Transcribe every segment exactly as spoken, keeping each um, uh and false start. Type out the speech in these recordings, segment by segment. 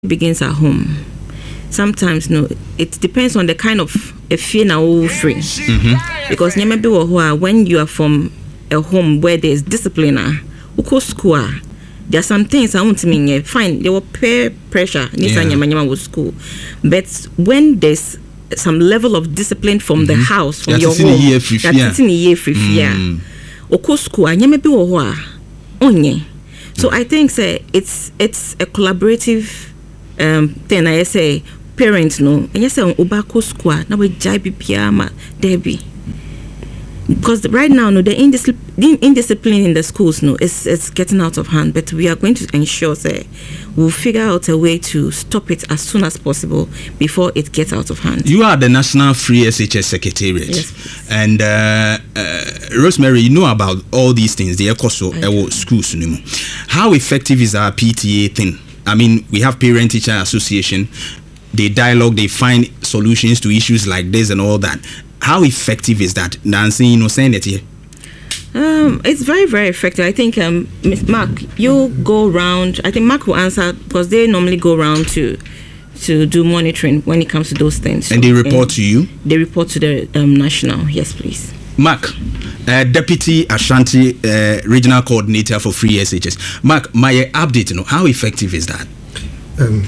begins at home. Sometimes no, it depends on the kind of a fear now free. Mm-hmm. Because when you are from a home where there is discipline, uko school, there are some things I want to mean. Fine, there will peer pressure. Yeah. School, but when there's some level of discipline from mm-hmm. the house, from your home, you're sitting a year free fear. Uko school, onye. So I think say it's it's a collaborative um thing. I say parents no, and you say on obako school now we jai bibiama debi. Because right now, no, the indiscipline, indiscipline in the schools, no, it's it's getting out of hand. But we are going to ensure that we'll figure out a way to stop it as soon as possible before it gets out of hand. You are the National Free S H S Secretariat, yes, and uh, uh, Rosemary, you know about all these things. The ECOSO schools, how effective is our P T A thing? I mean, we have Parent-Teacher Association. They dialogue, they find solutions to issues like this and all that. How effective is that? Nancy, you know, saying it here. Um, it's very, very effective. I think, um, Miss Mark, you go round. I think Mark will answer because they normally go round to to do monitoring when it comes to those things. And so, they report to you? They report to the um, national. Yes, please. Mark, uh, Deputy Ashanti uh, Regional Coordinator for Free S H S. Mark, my update, you know, how effective is that? Um,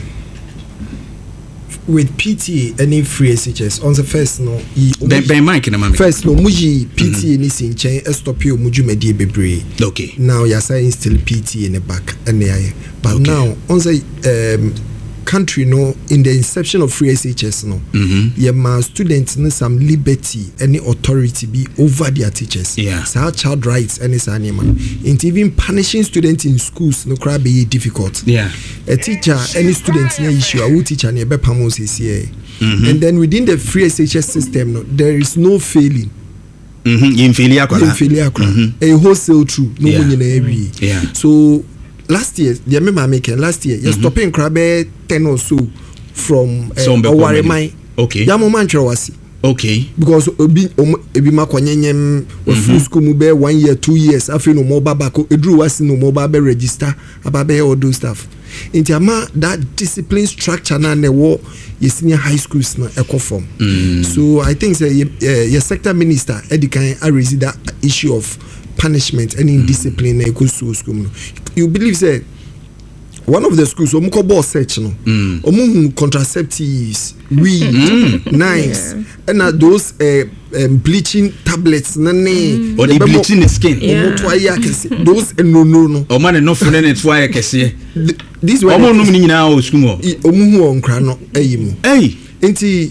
with P T A any free S H S on the first no ben ben Mike na mama first no muji P T A ni sinchen stop you muju medie bebre. Okay, now you are saying still P T A in the back and but okay. Now on the um country no in the inception of free S H S no mm-hmm. yeah, my students need some liberty any authority be over their teachers. Yeah, so child rights and it's animal and even punishing students in schools no crab be difficult. Yeah, a teacher any student any issue I will teach and a pamos is here. Mm-hmm. And then within the free S H S system no, there is no failing. Mm-hmm. In failure, in failure, mm-hmm. a wholesale true no yeah. Mm-hmm. Yeah, so last year, the remember making last year, you're mm-hmm. stopping crabbe ten or so from Owaremai. Okay. Yamo manchawasi. Okay. Because obi obi makwanyem we full school mu be one year, two years. Afi no more babako. Edru wasi no more babe register. Ababe all those stuff. Inti ama that discipline structure na ne wo ye senior high schools na eco form. Mm. So I think say uh, your sector minister Edikan I raise that issue of punishment and indiscipline na eco school. You believe say one of the schools omuko boss search no mm. omu contraceptives weed mm. knives yeah. and uh, those uh, um, bleaching tablets na ne mm. or the bleaching the skin yeah. Those uh, no no no o man no for na twa kese this one omu no nyina o school omu hu onkra no eyimu hey enti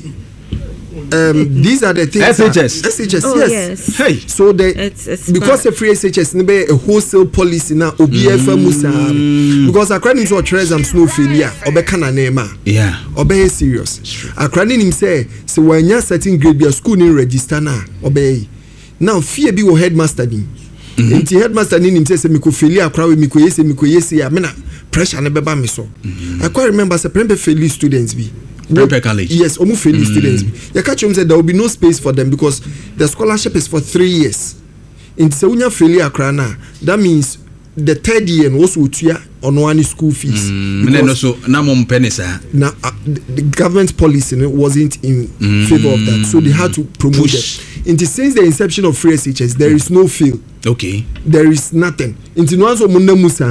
um these are the things S H S S H S oh, yes. yes Hey, so the it's, it's because the free S H S be a wholesale policy na obi efa musa because according to tourism no failure obeka na nema yeah obey serious according him say say when you certain grade be school ni register na obey now fear be wo headmaster ni enti headmaster ni him say say me ko failure akra we me ko yesi me ko yesi ya me na pressure na beba me so I quite remember say prempe fail students be college. Yes, omu failing mm. students. You catch him said there will be no space for them because the scholarship is for three years. In Seunya failure krana, that means the third year was utia on one school fees. Mm. And then also na mom penisa. Now uh, the, the government policy wasn't in mm. favor of that, so they had to promote Push. it. Into since the inception of free S H S, there is no field. Okay. There is nothing. Into no so munda musa.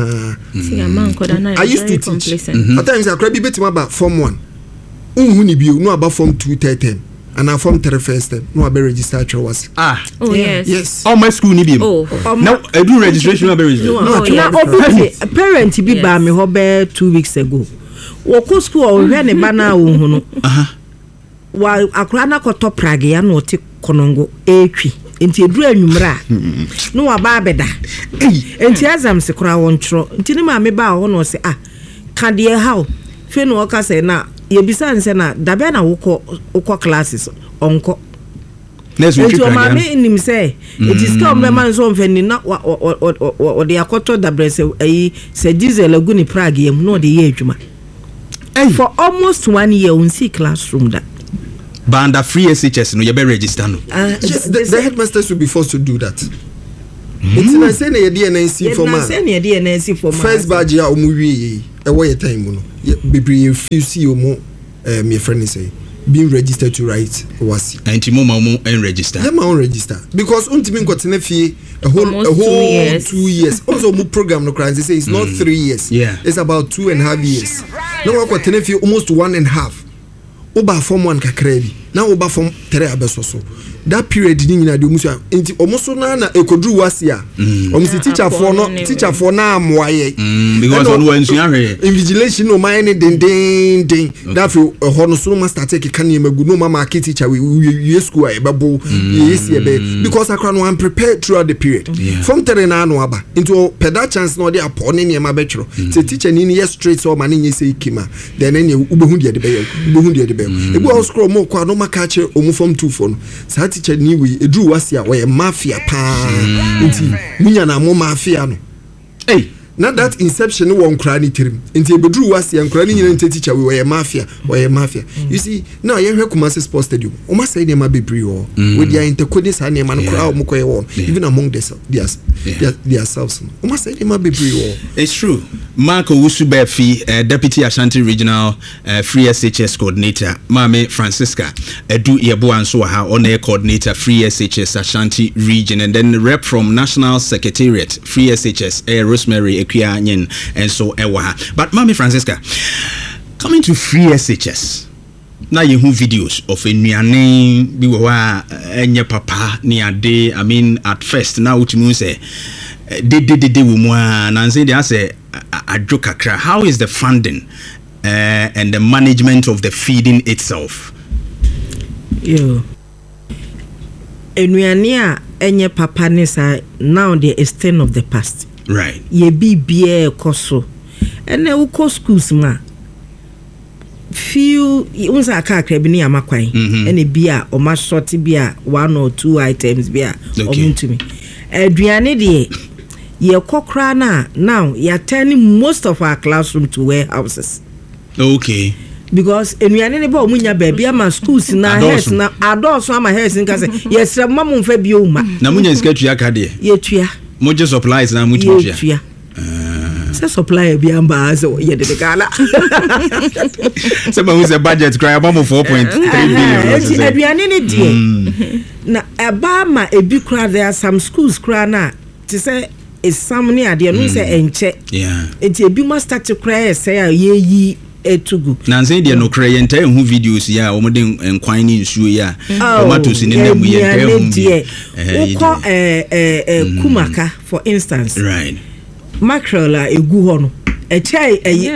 I used to teach. Mm-hmm. At times I cried betima about form one. Unhuni bio no about form two ten and I form three first term no about register was ah oh yes yes all my school ni bio oh um, now I do registration no register no no a parent bi ba me ho be two weeks ago wo ko school o hwe ne ba na wo hu no aha wa akra na ko to prage ya no ti konongo etwi enti eduru anwumra no wa ba beda enti azam se kra won tro enti ni ma me ba ho no se ah ka de how fe no ka se na ye bisa nse na dabe na woko woko classes onko next week o ma me nim say it is come be man so mfani na o de akoto dabre se ayi se diesel aguni prague yem no de ye adwuma for almost one year on see classroom that banda free S H S no you be register no uh, yes, the, the headmasters will be forced to do that It's na say na ye D N A C for man. Na say na D N A C for man. First badge ya omu wie e wo ye time mu no. Bebre refuse omu eh me friend say being registered to write was and mo ma mo en register. Them ma on register because untimi nkotene fie a whole Almost a whole two years. two years. Also mo program no crime they say it's not mm. three years. Yeah. It's about two and a half years. No wa nkotene fie almost one and a half. Oba form one kakra bi. Na oba form three abeso so. That period ni nyina de omusu enti omoso na na ekodru wase a omusi teacher for no teacher for na amoaye because on when you are invigilation no mind den den den that feel ho no so master take kan yemagu no mama market teacher we we school e bebo yes e be because akra no am prepared throughout the period from three na no aba into peda chance no dey apon ne ma betro say teacher ni yes straight so ma ne say kima then ne ubehu de de be ubehu de de be e go scroll mo kwa no maka che omu form two for no teacher ni we edru wase a we mafia pa nti munya na mo mafia no eh na that inception no won kra ni tirim nti ebedru wase a kra ni nyina nti teacher we mafia we mafia you see now ye hwe Kumasi Sports Stadium o ma say ne ma bebre o we dia intercode sa ne ma no kra o mo koye won even among themselves their their selves o ma say ne ma bebre o. It's true. Marco Wusubefi, uh, Deputy Ashanti Regional uh, Free S H S Coordinator, Mame Francisca, Edu Yebo Ansoha, on air coordinator, Free S H S Ashanti Region, and then the rep from National Secretariat, Free S H S, uh, Rosemary Ekia Nyen, and so Ewaha. But Mame Francisca, coming to Free S H S, now you have videos of a Nyane, Biwa, Enya Papa, Niade, I mean, at first, now what you say, de de de de woman and say they say adjokakra. How is the funding uh, and the management of the feeding itself? Yo enuane a enye papa ne sa now the extent of the past, right? Ye bi bia ekoso ene wo ko schools ma few unsa aka akra bi ne amakwan ene bia o ma short bia one or two items bia o muntumi aduane de ye kokra na now you are turning most of our classroom to warehouses. Okay. Because enuane ne ba omunya ba bia ma schools na heads na adults ama heads nka say yes mamu mfa bi o ma na munya sika tua ka de ye tua mo je supplies na mu tua tua se supply bi amba so ye de gala se ma use budget cry about four point three billion enuane ne die na eba ma ebi kra there some schools kra na to say is some near the no say enche yeah it ebi must start to cry say ye yi etugu na say the no cry enta hu videos ya o mo den enkwan ni nsuo ya tomatoes ni na mu ye enta hu ko eh eh kumaka for instance right mackerel a egu ho no echai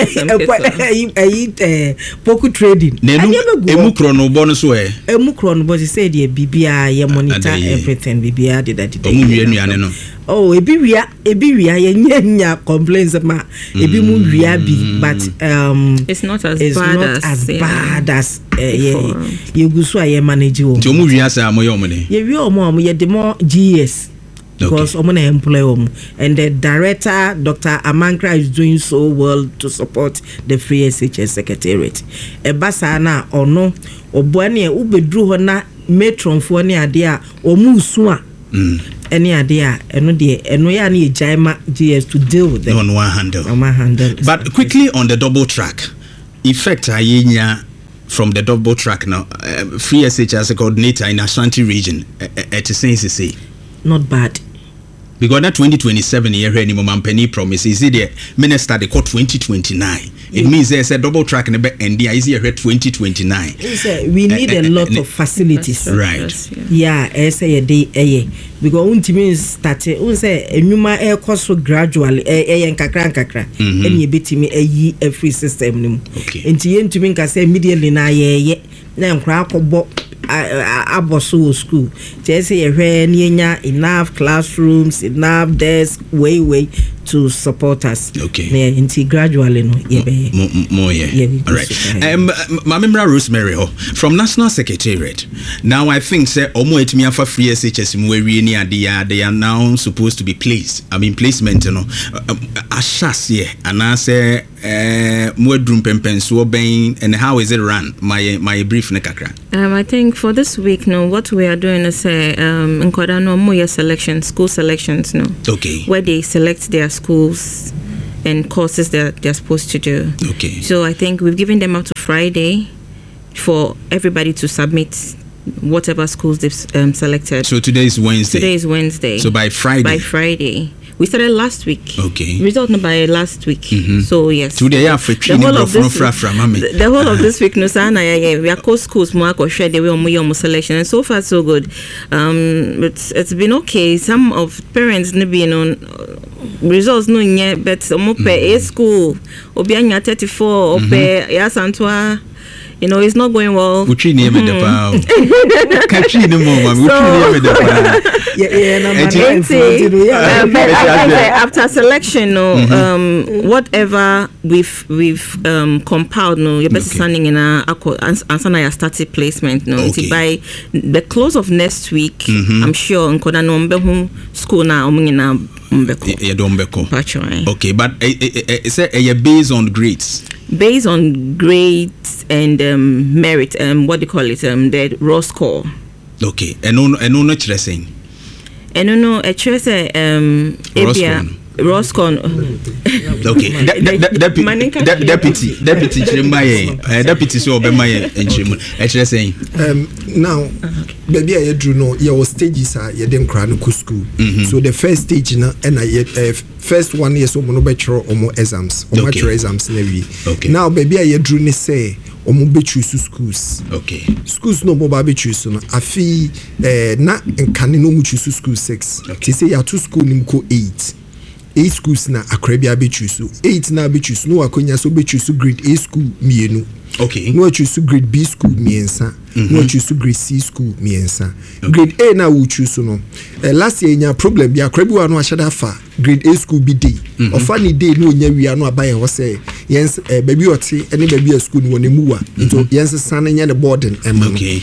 eyi eyi eh poku trading emu kro no bo no so eh emu kro no bo say the bibia ye monitor everything bibia did that did omu wi anuane no oh ebi wia ebi wia ye nya complaints ma ebi mu wia bi but um it's not as it's bad not as, as yeah, bad as uh, ye ye gusu aye manage wo ti omu wia sa amoye omo ne ye wi omo omo ye de mo G S because omo na employ omo and the director Doctor Amankra is doing so well to support the Free S H S Secretariat e basa na ono oboane e ubedru ho na matron fo ne ade a omu su a mm any idea eno de eno ya na ejaima G S to deal with them on one handle on one handle but quickly on the double track effect ayenya from the double track now uh, Free S H S coordinator in Ashanti region at say not bad because that twenty twenty-seven year any mampani promise is it the minister they call twenty twenty-nine it yeah. means there's a double track and the is here twenty twenty-nine we need uh, a lot uh, of facilities right yeah I say a day eh because untimi start un say enuma e cost gradually eh nkakra nkakra eni ebetimi ayi every system nim enti ye ntimi nka say immediately na ye na nkra akọbọ aboso school just say ye ni enya enough classrooms enough desk way way to support us okay yeah enti gradually no ye be more yeah all right um Mamemra Rosemary ho from National Secretariat now I think say omo etimi afa Free S H S mu awie ni ade ya they are now supposed to be placed I mean placement no ashas here and I say uh, Muadrum Pempenso Bain, and how is it run? My my brief nekakra. Um, I think for this week, no, what we are doing is uh, um, in Kodano Moya selection, school selections, no. Okay. Where they select their schools and courses that they're supposed to do. Okay. So I think we've given them up to Friday for everybody to submit whatever schools they've um, selected. So today is Wednesday. Today is Wednesday. So by Friday. By Friday. We started last week. Okay. Result not by last week. Mm-hmm. So yes. Today are for the whole of this week, the, the whole of this week, no sana yeah, yeah. We are co schools more or share the way on my selection, and so far so good. Um, it's it's been okay. Some of parents maybe you know results no yet, but some pay a school obi anya thirty-four ope yes Antoine. You know, it's not going well. Uchi ni eme de pa. Kachi ni mo ma. Uchi ni eme de pa. Yeah, yeah, no, but after selection, no, mm-hmm. um, whatever we've we've um, compiled, no, you're better standing in a answer na your started placement, no. Okay. By the close of next week, mm-hmm. I'm sure nkoda no mbe school na omungi na mbeko. Yeah, don't mbeko. Okay, but it's uh, uh, uh, based on grades. Based on grades and um, merit, um, what do you call it? Um, the raw score. Okay, and no, and no, not saying. And no, no, a choice um, Abia raw score. Okay, deputy, deputy, deputy, deputy, so be my and a saying. Um, now, baby, I drew no, your stages are you didn't cry no school. So the first stage na and I first one year so no bachelor or more exams or bachelor exams never. Okay. Now, baby, I drew ne say or more bachelor schools. Okay. Schools no more bachelor so no. I feel eh na and can no much school six. They say you two school nimko eight. Eight schools na akrabia be choose eight na be choose no akonya so be choose grade A school mienu. Okay. No choose grade B school miensa. Mm-hmm. No choose grade C school miensa. Okay. Grade A na we choose no. Uh, last year nya problem bi akrabia no ashada fa grade A school bi day. Mm-hmm. Ofa ni day no nya wi ano abaye ho say yens uh, baby oti ene baby school no ne muwa. Into yens san nya the boarding ema. Okay.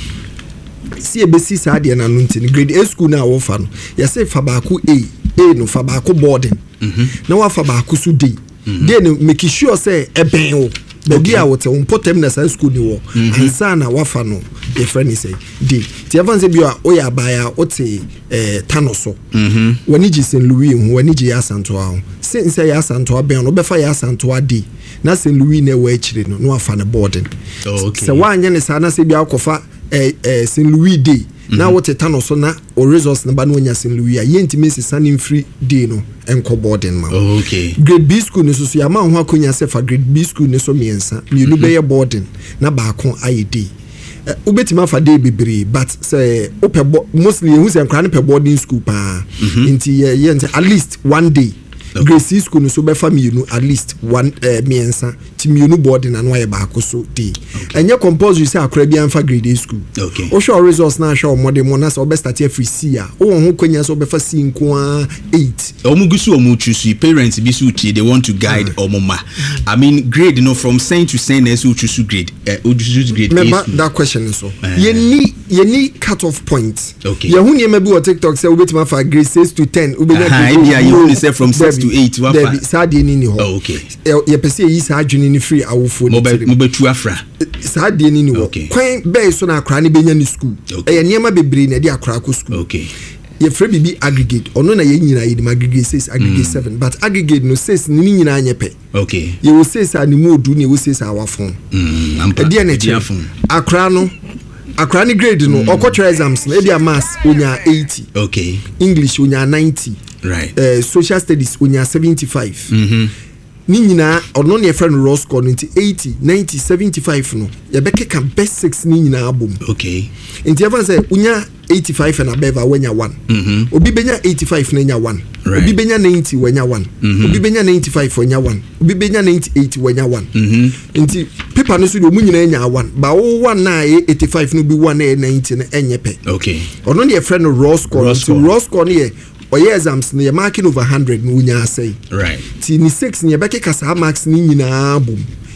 See be see sa de na no ntini grade A school na wo fa no. Yese fa ba ko A A no fa ba ko boarding. Mm-hmm. Now afa ba ko so day. Mm-hmm. Then make sure say e ben o. Baby a wote on potem na sa school ni wo. Ansa na wafa no e friend ni say day. Ti avan say bi a oya baya ote eh tanoso. Mhm. Wani ji Saint Louis hu wani ji Asanto a. Since say Asanto a ben no be fa Asanto a day. Na Saint Louis na we chire no no afa na boarding. Oh, okay. So wanye ne sa na say bi akofa eh eh Saint Louis day. Na wote tanoso na o resource na ba no nya Saint Louis a yenti me sanin free day no enko boarding ma. Oh, okay. Grade B school ne so so ya ma ho akonya se fa grade B school ne so miensa mienu be ye boarding na ba ko aye day. Ubetima fa day bebre but say ope mostly who say nkran pe boarding school pa. Nti ye at least one day. Okay. Grade C school no so be fa mienu at least one uh, miensa ti mienu boarding and why ba ko so day. And your compulsory say akra bi anfa grade A school. Okay. O show resource na show modern mo na so be start free C a. O ho kwanya so be fa C nko a eight. Omu gusu omu choose parents bi so tie they want to guide uh. omoma. I mean grade you know from saying to saying na so choose grade. Eh uh, choose grade Remember A school. That question is so. Uh. Ye ni ye ni cut off point. Okay. Ye hu ni maybe on TikTok say ubetima fa grade six to ten. Ubenya uh-huh. Yeah, you only say from six to eight. Debbie, Sadi ni ho. Oh, okay. Ye pese yi sa adwene ni free awofo ni tiri. Mo betu afra. Sadi ni ni ho. Kwan be so na akra ni benya ni school. Okay. E niema bebre na de akra ko school. Okay. Ye free bibi aggregate. Ono na ye nyina ye aggregate six, aggregate mm. seven. But aggregate no six ni nyina anyepe. Okay. Ye wo six ani mo odu ni wo six awafon. Mm. Ampa. E de na che. Akra no akra ni grade no okotra exams na e dia maths onya eighty. Okay. English onya ninety. Right. Uh, social studies onya seventy-five. Mhm. Ni nyina ono ne friend raw score into eighty, ninety, seventy-five no. Ye beke kan best six ni nyina abom. Okay. Nti ever say onya eighty-five and above wenya one. Mhm. Obi benya eighty-five na nya one. Right. Obi benya ninety wenya one. Mm-hmm. Obi benya ninety-five wenya one. Obi benya ninety-eight wenya one. Mhm. Nti paper no so do mu nyina nya one. Ba wo one na eighty-five no bi one na ninety na enyepe. Okay. Ono ne friend raw score. Raw score. Raw score ne or ye exams ne marking over one hundred no nya say. Right. Ti ni six ne beke kasa marks ni nyina bum.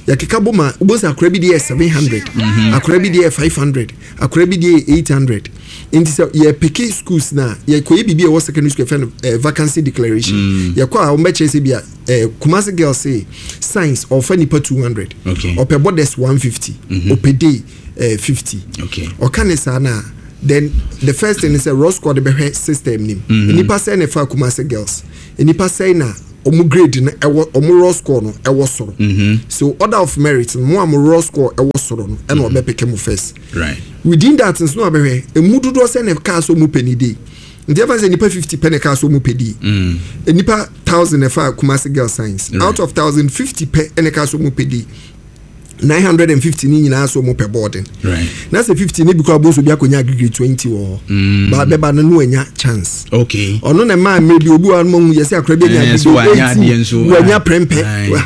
ya keka boma ubosa akora bi dey seven hundred akora bi dey five hundred akora bi dey eight hundred inti se ye pick schools na ye koye bibi e wo secondary school fan uh, vacancy declaration mm. ye kwa o meche se bia uh, Kumasi girls say science or fan nipa two hundred okay or per borders one fifty mm-hmm. or per day uh, fifty okay or kanisa na then the first thing is a raw squad be system nim mm-hmm. nipa say na fa Kumasi girls nipa say na omu grade na ewo omu raw score no ewo soro mm-hmm. so order of merit mo am raw score ewo soro no and mm-hmm. obepeke mu first right within that nso no abehwe emu dodo se na ka so mu penny day ndi ever say nipa fifty penny ka so mu pedi mm nipa one thousand e fa Kumasi girl science right. Out of one thousand fifty pe ene ka so mu pedi nine hundred fifty ni nyina so mo per boarding right na say fifty ni biko aboso bia konya aggregate twenty wo mm. ba beba no no anya chance okay ono na ma maybe obi wan mo yesi akra be nya aggregate wanya prempe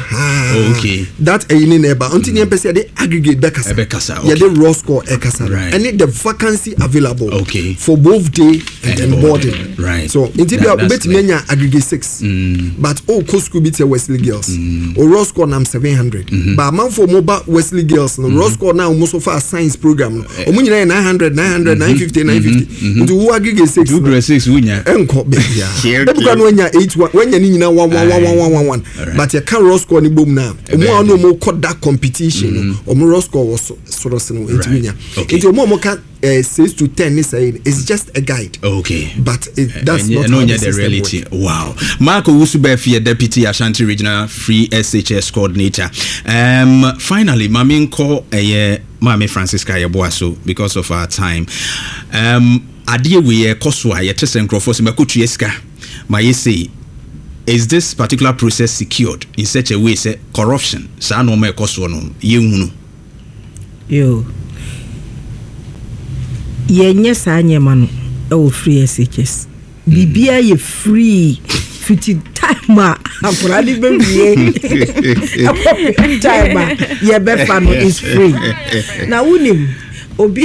okay that e ni neba until ni pese de aggregate be kasa be kasa okay ya de raw score e kasa right. And the vacancy available okay for both day and, and boarding. boarding right so until bia obeti nya aggregate six mm. but oh co school bit Wesley girls mm. o raw score nam seven hundred mm-hmm. ba man for mobile Wesley girls no mm-hmm. raw score now almost for a science program no o mu nyina nine hundred nine hundred nine fifty nine fifty into who aggregate six do grade six wunya enko be ya e buka no nya eight wanya ni nyina one one one one one one but you can raw score ni bom na o mu anu mo call that competition o mu raw score was sort of no into wunya into mo mo ka six to ten is saying it's just a guide okay but it, that's and not no the, the reality work. Wow. Marco Wusubefi, deputy Ashanti Regional Free S H S coordinator. Um finally mami nko eye mami Francisca Yeboaso because of our time. Um adie we koso a yete senkrofo se makotu eska my say is this particular process secured in such a way say corruption sa no me koso no yehunu yo yenye sa nyema no e wo free S H S bibia ye free fifty time akura di be wie time ye be fa no is free na unim obi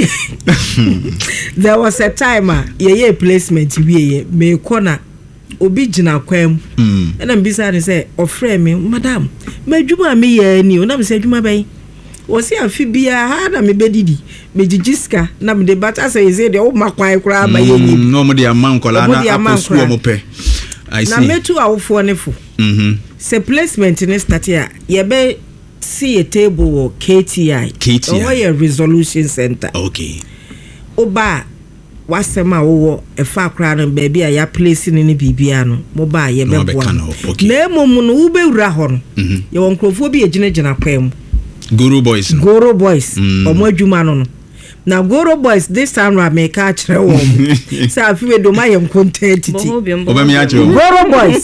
there was a time ye ye placement wie me corner obi gina kwam and am bisa ne say ofre me madam madwuma me ye ni ona me say adwuma bai wosi afibia ha na me bedidi me gigiska na me debata say ze de o makwan kura ba ye ni no mo de aman kola na aposu mo pe I see na metu awofo ne fo mhm se placement ne start ya ye be see a table K T I K T I or a resolution center okay oba wasema wo e fa kra no ba bia ya place ni ne bibia no mo ba ye be boa na mom no wo be wura ho no ye won krofo bi egina gina kwam Guru Boys no. Guru Boys omo adwuma no no na Guru Boys this time ra me ka kire wo sa afiwe do ma ye content ti obami ya kire Guru Boys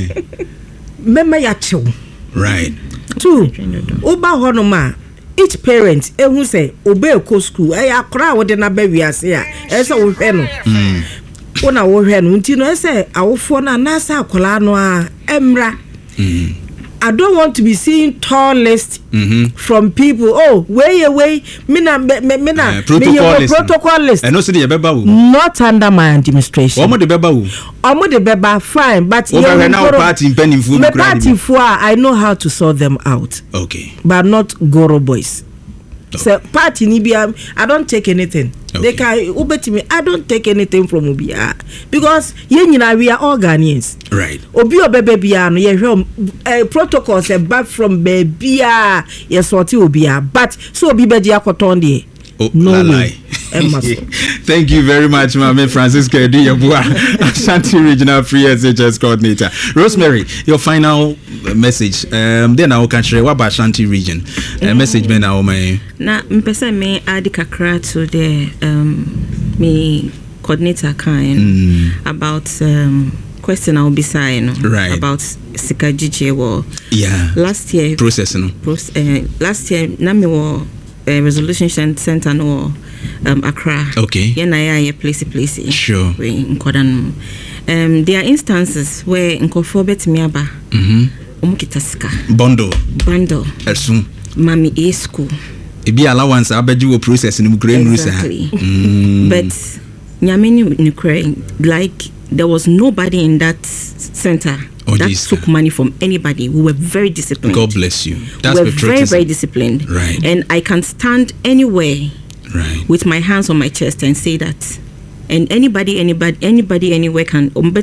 mema ya kire right two oba ho no ma each parent ehun say obe ko school e akora wo de na ba wiase a e say wo hwe no mm wona wo hwe no nti no e say awofo na na sa akola no a emra mm I don't want to be seeing tall list mm-hmm. from people. Oh, way away, me na me me na uh, protocol list. Protocol list. And also the beba wo. Not under my administration. Omo the beba wo. Omo the beba fine, but over yeah, now party in penny food. Me party for I know how to sort them out. Okay. But not Goro Boys. Okay. So party ni bia I don't take anything. Okay. They can ubeti me I don't take anything from Ubia because ye nyina we are all Ghanaians. Right. Obi obebe bia no ye hwe uh, protocols e back from bia ye sorti obia but so obi be dia koton de. Oh, no way. Thank you very much, Mama Francisca Ediyabua, Ashanti Regional Free S H S coordinator. Rosemary, your final message. Um, then I can share what about Ashanti region. Uh, message me now, my. Na mpesa me adi kakra to the um me coordinator kind mm. about um question I will be saying right about Sikajiji war. Yeah. Last year process no. Proce- uh, last year na me war Uh, resolution center no um Accra. Okay. Yeah, na ya place place. Sure. We nkodan. Um, there are instances where nkofo betimi aba. Mhm. Omo kitasika. Bundle. Bundle. Esun. Mami e school. E be allowance abeji wo process ni mukure nuru sa. Exactly. Mm. But nyameni nukure like there was nobody in that center Oh, that geez. took money from anybody. We were very disciplined. God bless you. That's we were very, patriotism. very disciplined. Right. And I can stand anywhere Right. with my hands on my chest and say that. And anybody, anybody, anybody, anywhere can. I'm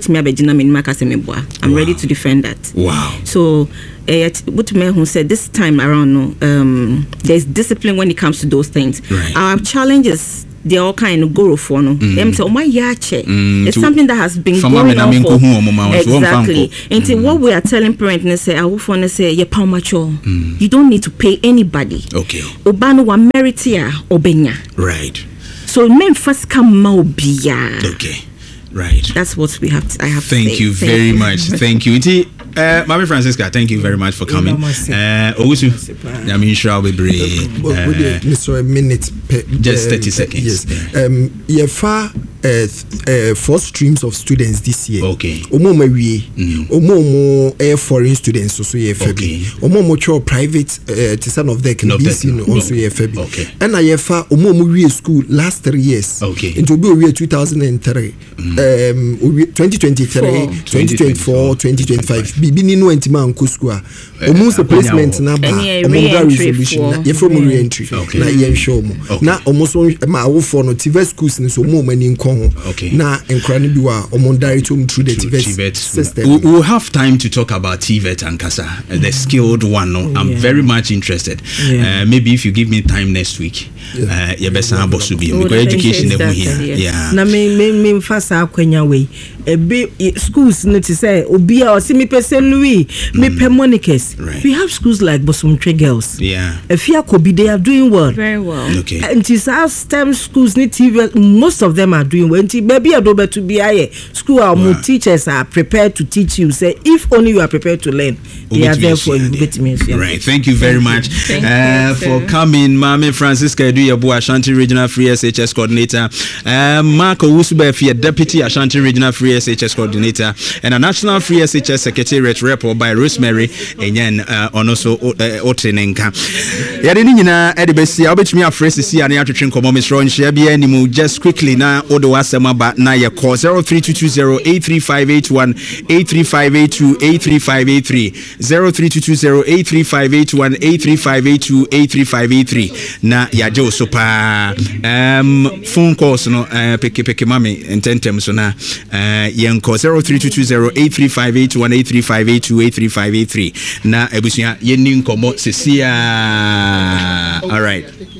Wow. ready to defend that. Wow. So, what who said this time around, no, um, there's discipline when it comes to those things. Right. Our challenges, they're all kind of go for no. Them say, oh my yache. It's something that has been going on for exactly. And what we are telling parents, they say, I will phone say, you pay mature. You don't need to pay anybody. Okay. Obano wa meritia obenya. Right. So men first come maubia. Okay. Right. That's what we have. To, I have. Thank to say. you Thank very you. much. Thank you. Iti, uh, Mami Francisca, thank you very much for coming. Uh, Owusu, I mean, sure, I'll be brave. Mister A minute. Per, Just thirty um, seconds. Yes. Yeah. Um, yeah, far uh, uh, four streams of students this year. Okay. Omo mawie. Mm. Omo mo air foreign students also yeah Okay. Omo mo cho private uh, to son of their can Of be that, seen no. also No. yeah febi. Okay. And I fa omo mo wie school last three years. Okay. Into be we two thousand three. Um twenty twenty-three, twenty twenty-four, twenty twenty-five. Bibi ni no entima anko school. Omo se placement na ba. Any Omo da re-entry resolution. for- Ye from re-entry. Okay. Na ye show mo. Okay. Na omo so ma wo for no T V E T schools ni so mo mani nko ho. Okay. Na enkra ni bi wa omo direct home through the T V E T T V E T. system. We- We'll have time to talk about T V E T and Kasa, uh, the skilled one. No, I'm Yeah. very much interested. Yeah. Uh, maybe if you give me time next week, uh, you better have boss be Oh, because the education thing them is here. that, yes. Yeah. na me me me mfa saa akwanya wei ebe i- schools no to say obi a o se me pese Louis me pe Monicas. Right. We have schools like Bosumtwe Girls. Yeah. Efia Kobi, they are doing well. Very well. Okay. And it's our STEM schools need T V, most of them are doing well. Nti baby adobe to be a school our Wow. teachers are prepared to teach you. Say if only you are prepared to learn, they are there for you. Right. Thank you very much Thank uh, you, for sir. coming, Mami Francisca Eduyabu, Ashanti Regional Free S H S Coordinator, uh, Mark Owusu-Beffia, Deputy Ashanti Regional Free S H S Coordinator, and a National Free S H S Secretariat Rep by Rosemary Enyen uh, on also Otenenka. Yadini nyina edibesi obetumi afresi si ane atwetwe nkomo misro nhia bia animu just quickly na odo asema ba na ye call zero three two two zero eight three five eight one eight three five eight two eight three five eight three zero three two two zero eight three five eight one eight three five eight two eight three five eight three na yaje osopa um phone calls no uh, peke peke mami intentem so na uh, yenko zero three two two zero eight three five eight one eight three five eight two eight three five eight three na ebusia yenni nkomo sesia. All right.